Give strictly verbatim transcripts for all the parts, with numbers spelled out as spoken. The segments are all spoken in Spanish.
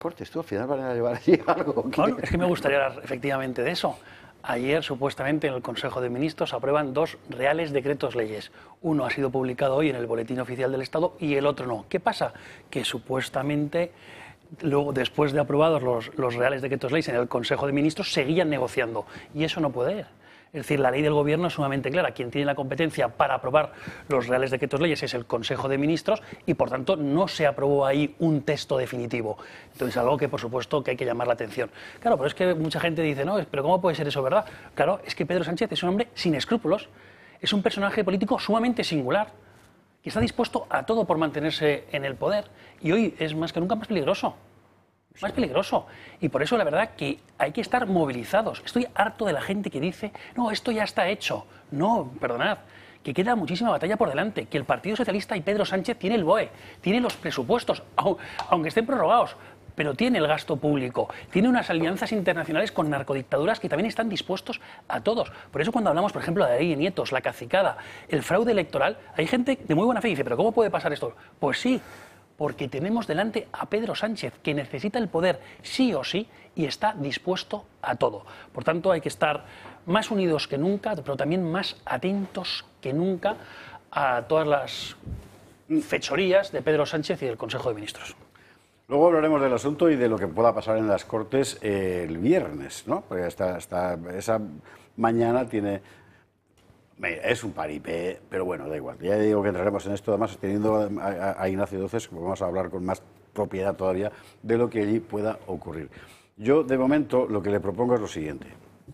Cortes, tú al final van a llevar allí algo. ¿Qué? Bueno, es que me gustaría hablar efectivamente de eso. Ayer, supuestamente, en el Consejo de Ministros aprueban dos reales decretos leyes. Uno ha sido publicado hoy en el Boletín Oficial del Estado y el otro no. ¿Qué pasa? Que supuestamente, luego, después de aprobados los, los reales decretos leyes en el Consejo de Ministros, seguían negociando. Y eso no puede ser. Es decir, la ley del Gobierno es sumamente clara. Quien tiene la competencia para aprobar los reales decretos leyes es el Consejo de Ministros y, por tanto, no se aprobó ahí un texto definitivo. Entonces, algo que, por supuesto, que hay que llamar la atención. Claro, pero es que mucha gente dice, no, pero ¿cómo puede ser eso, verdad? Claro, es que Pedro Sánchez es un hombre sin escrúpulos. Es un personaje político sumamente singular, que está dispuesto a todo por mantenerse en el poder. Y hoy es más que nunca más peligroso. Más peligroso. Y por eso la verdad que hay que estar movilizados. Estoy harto de la gente que dice, no, esto ya está hecho. No, perdonad, que queda muchísima batalla por delante, que el Partido Socialista y Pedro Sánchez tiene el B O E, tiene los presupuestos, aunque estén prorrogados, pero tiene el gasto público, tiene unas alianzas internacionales con narcodictaduras que también están dispuestos a todos. Por eso cuando hablamos, por ejemplo, de la ley de nietos, la cacicada, el fraude electoral, hay gente de muy buena fe que dice, pero ¿cómo puede pasar esto? Pues sí, porque tenemos delante a Pedro Sánchez, que necesita el poder sí o sí y está dispuesto a todo. Por tanto, hay que estar más unidos que nunca, pero también más atentos que nunca a todas las fechorías de Pedro Sánchez y del Consejo de Ministros. Luego hablaremos del asunto y de lo que pueda pasar en las Cortes eh, el viernes, ¿no? Porque hasta, hasta esa mañana tiene... Es un paripé, pero bueno, da igual. Ya digo que entraremos en esto, además teniendo a, a Ignacio Doces, vamos a hablar con más propiedad todavía de lo que allí pueda ocurrir. Yo, de momento, lo que le propongo es lo siguiente.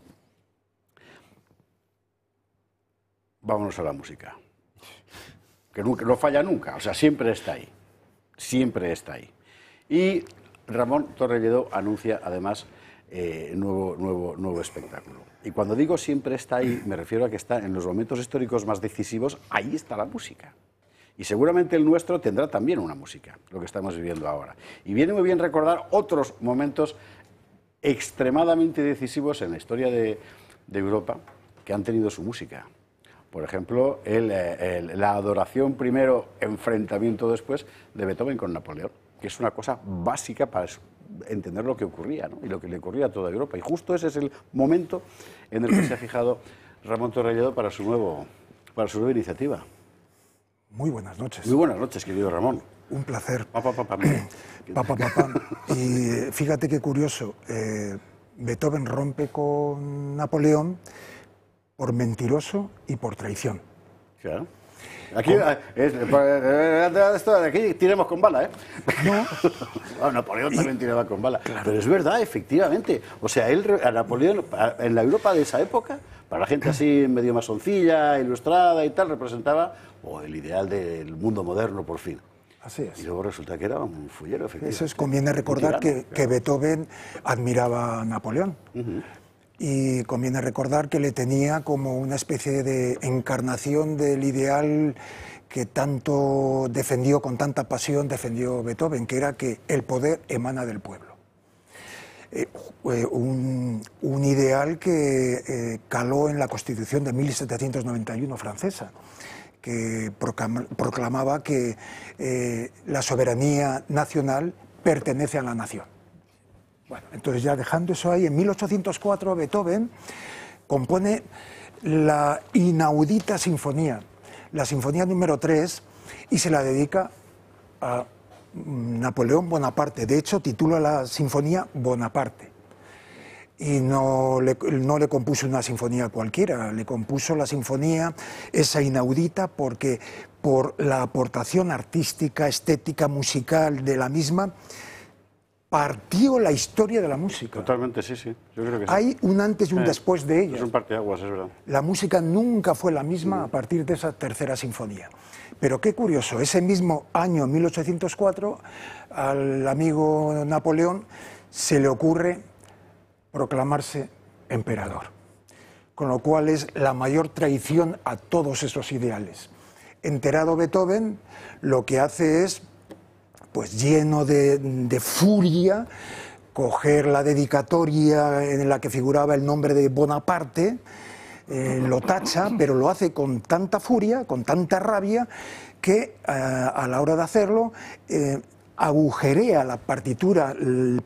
Vámonos a la música. Que nunca, no falla nunca, o sea, siempre está ahí. Siempre está ahí. Y Ramón Torrelledo anuncia, además, eh, nuevo, nuevo, nuevo espectáculo. Y cuando digo siempre está ahí, me refiero a que está en los momentos históricos más decisivos, ahí está la música. Y seguramente el nuestro tendrá también una música, lo que estamos viviendo ahora. Y viene muy bien recordar otros momentos extremadamente decisivos en la historia de, de Europa que han tenido su música. Por ejemplo, el, el, la adoración primero, enfrentamiento después de Beethoven con Napoleón, que es una cosa básica para entender lo que ocurría, ¿no? Y lo que le ocurría a toda Europa. Y justo ese es el momento en el que se ha fijado Ramón Torrelledo para su, nuevo, para su nueva iniciativa. Muy buenas noches. Muy buenas noches, querido Ramón. Un placer. Papá, papá. Papá, papá. Y fíjate qué curioso, eh, Beethoven rompe con Napoleón por mentiroso y por traición. Claro. Aquí, es, aquí tiremos con bala, ¿eh? No. Bueno, Napoleón también y, tiraba con bala. Claro. Pero es verdad, efectivamente. O sea, él, a Napoleón, en la Europa de esa época, para la gente así medio masoncilla, ilustrada y tal, representaba oh, el ideal del mundo moderno, por fin. Así es. Y luego resulta que era un fullero, efectivamente. Eso es, conviene recordar tirano, que, claro. que Beethoven admiraba a Napoleón. Uh-huh. Y conviene recordar que le tenía como una especie de encarnación del ideal que tanto defendió, con tanta pasión defendió Beethoven, que era que el poder emana del pueblo. Eh, un, un ideal que eh, caló en la Constitución de mil setecientos noventa y uno francesa, que proclama, proclamaba que eh, la soberanía nacional pertenece a la nación. Bueno, entonces ya dejando eso ahí, en mil ochocientos cuatro Beethoven compone la inaudita sinfonía, la sinfonía número tres, y se la dedica a Napoleón Bonaparte. De hecho, titula la sinfonía Bonaparte. Y no le, no le compuso una sinfonía cualquiera, le compuso la sinfonía esa inaudita porque por la aportación artística, estética, musical de la misma, partió la historia de la música. Totalmente, sí, sí. Yo creo que sí. Hay un antes y un eh, después de ella. Es un parteaguas, es verdad. La música nunca fue la misma a partir de esa tercera sinfonía. Pero qué curioso, ese mismo año, mil ochocientos cuatro, al amigo Napoleón se le ocurre proclamarse emperador. Con lo cual es la mayor traición a todos esos ideales. Enterado Beethoven, lo que hace es, pues lleno de, de furia, coger la dedicatoria en la que figuraba el nombre de Bonaparte, eh, lo tacha, pero lo hace con tanta furia, con tanta rabia, que eh, a la hora de hacerlo eh, agujerea la partitura, el